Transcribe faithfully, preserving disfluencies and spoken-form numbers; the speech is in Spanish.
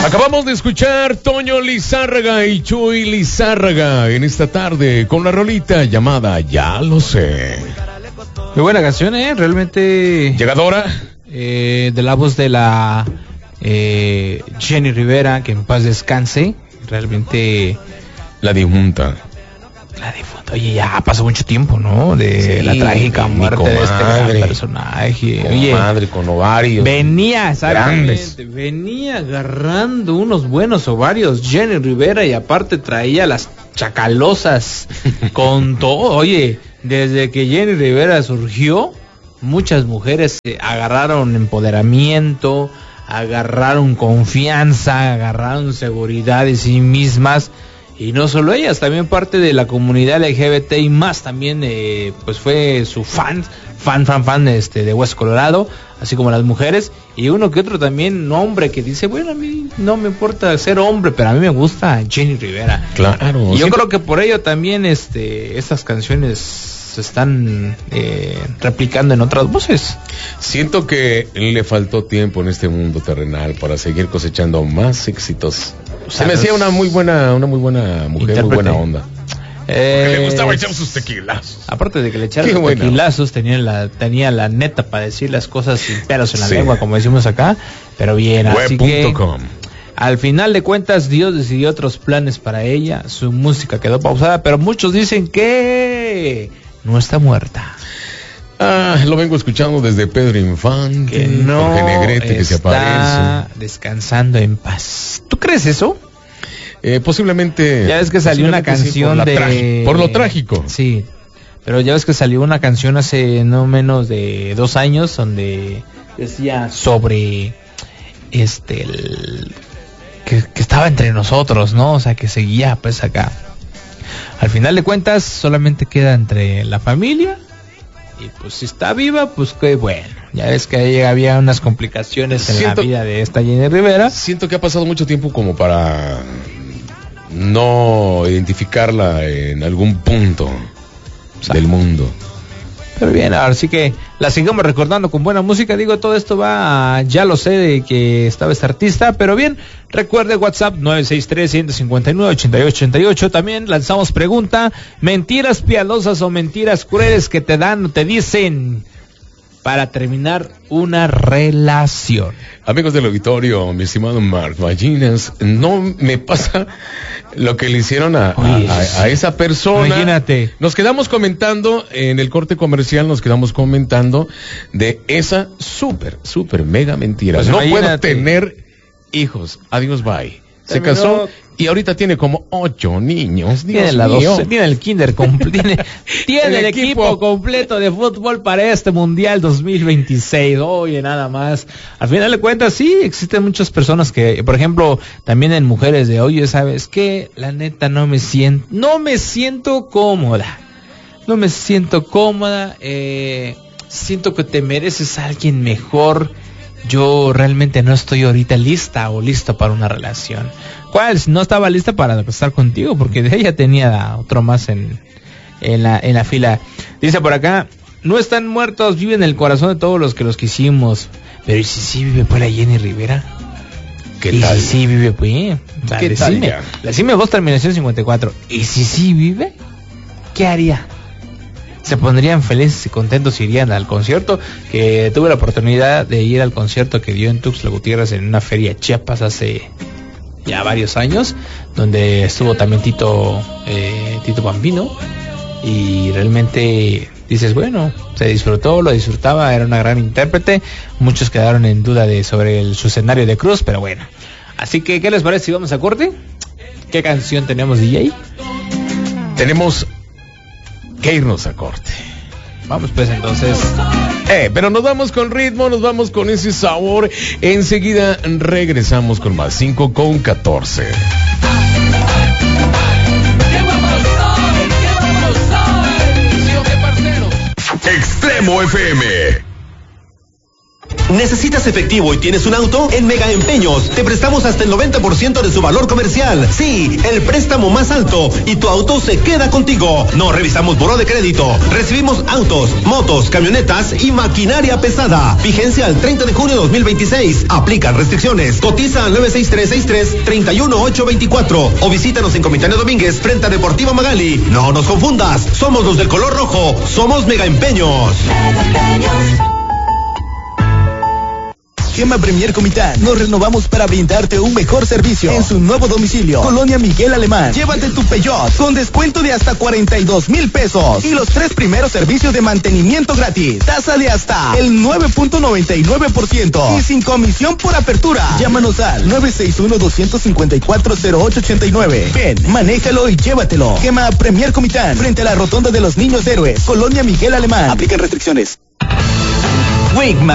Acabamos de escuchar Toño Lizárraga y Chuy Lizárraga en esta tarde con la rolita llamada Ya Lo Sé. Muy buena canción, ¿eh? Realmente... Llegadora. Eh, de la voz de la eh, Jenny Rivera, que en paz descanse. Realmente... La difunta. La difunta. Oye, ya pasó mucho tiempo, ¿no? De sí, la trágica muerte comadre, de este gran personaje. Oye, madre con ovarios. Venía, exactamente, venía agarrando unos buenos ovarios Jenny Rivera y aparte traía las chacalosas con todo. Oye, desde que Jenny Rivera surgió, muchas mujeres agarraron empoderamiento, agarraron confianza, agarraron seguridad de sí mismas. Y no solo ellas, también parte de la comunidad L G B T y más también, eh, pues fue su fan, fan, fan, fan este, de Hueso Colorado, así como las mujeres, y uno que otro también, hombre, que dice, bueno, a mí no me importa ser hombre, pero a mí me gusta Jenny Rivera. Claro. Y yo siento... creo que por ello también este, estas canciones se están eh, replicando en otras voces. Siento que le faltó tiempo en este mundo terrenal para seguir cosechando más éxitos. O sea, se me hacía una muy buena, una muy buena mujer, intérprete. Muy buena onda. Eh, le gustaba echar sus tequilazos. Aparte de que le echaron sus tequilazos, tenía la, tenía la neta para decir las cosas sin pelos en la sí. lengua, como decimos acá. Pero bien, Web. Así que al final de cuentas Dios decidió otros planes para ella. Su música quedó pausada, pero muchos dicen que no está muerta. Ah, lo vengo escuchando desde Pedro Infante, que no Jorge Negrete, que se aparece. Descansando en paz. ¿Tú crees eso? Eh, posiblemente. Ya ves que salió una canción sí, por de... Por lo trágico. Sí, pero ya ves que salió una canción hace no menos de dos años donde decía sobre este... El... Que, que estaba entre nosotros, ¿no? O sea, que seguía pues acá. Al final de cuentas solamente queda entre la familia. Y pues si está viva, pues qué bueno. Ya ves que ahí había unas complicaciones en siento, la vida de esta Jenny Rivera. Siento que ha pasado mucho tiempo como para no identificarla en algún punto o sea, del mundo. Pero bien, ahora sí que la sigamos recordando con buena música. Digo, todo esto va a, ya lo sé de que estaba este artista, pero bien, recuerde WhatsApp nueve seis tres, uno cinco nueve, ocho ocho ocho ocho. También lanzamos pregunta, mentiras piadosas o mentiras crueles que te dan o te dicen para terminar una relación. Amigos del auditorio, mi estimado Mark Ballinas, no me pasa lo que le hicieron a, Oye, a, a esa persona. Imagínate. Nos quedamos comentando, en el corte comercial nos quedamos comentando de esa súper, súper mega mentira. Pues no imagínate. Puedo tener hijos. Adiós, bye. Se Terminó. Casó y ahorita tiene como ocho niños. Dios tiene la doce, tiene el kinder completo, tiene, tiene el, el equipo. equipo completo de fútbol para este mundial dos mil veintiséis. Oye, nada más. Al final de cuentas, sí, existen muchas personas que, por ejemplo, también en mujeres de, oye, ¿sabes qué? La neta no me siento, no me siento cómoda. No me siento cómoda. Eh, siento que te mereces a alguien mejor. Yo realmente no estoy ahorita lista o listo para una relación. ¿Cuál? No estaba lista para estar contigo porque ella tenía otro más en, en, la, en la fila. Dice por acá, no están muertos, viven en el corazón de todos los que los quisimos. Pero ¿y si sí vive pues la Jenny Rivera? ¿Qué ¿Y tal? si sí vive pues? ¿Qué decime, tal ya? Decime vos, terminación cincuenta y cuatro. ¿Y si sí vive? ¿Qué haría? Se pondrían felices y contentos, irían al concierto, que tuve la oportunidad de ir al concierto que dio en Tuxtla Gutiérrez en una feria Chiapas hace ya varios años, donde estuvo también Tito eh, Tito Bambino, y realmente dices, bueno, se disfrutó, lo disfrutaba, era una gran intérprete. Muchos quedaron en duda de sobre el, su escenario de cruz, pero bueno. Así que, ¿qué les parece si vamos a corte? ¿Qué canción tenemos, D J? Tenemos que irnos a corte. Vamos pues entonces. Eh, pero nos vamos con ritmo, nos vamos con ese sabor. Enseguida regresamos con más. Cinco con catorce. Extremo F M. ¿Necesitas efectivo y tienes un auto? En Mega Empeños te prestamos hasta el noventa por ciento de su valor comercial. Sí, el préstamo más alto y tu auto se queda contigo. No revisamos buró de crédito. Recibimos autos, motos, camionetas y maquinaria pesada. Vigencia al treinta de junio de dos mil veintiséis. Aplican restricciones. Cotiza al nueve seis tres seis tres, tres uno ocho dos cuatro o visítanos en Comitáneo Domínguez frente a Deportiva Magali. No nos confundas, somos los del color rojo. Somos Mega Empeños. Mega Empeños. Gema Premier Comitán, nos renovamos para brindarte un mejor servicio en su nuevo domicilio, Colonia Miguel Alemán. Llévate tu Peugeot con descuento de hasta cuarenta y dos mil pesos y los tres primeros servicios de mantenimiento gratis. Tasa de hasta el nueve punto noventa y nueve por ciento y sin comisión por apertura. Llámanos al nueve seis uno, dos cinco cuatro, cero ocho ocho nueve. Ven, manéjalo y llévatelo. Gema Premier Comitán, frente a la Rotonda de los Niños Héroes, Colonia Miguel Alemán. Aplican restricciones. Wigman.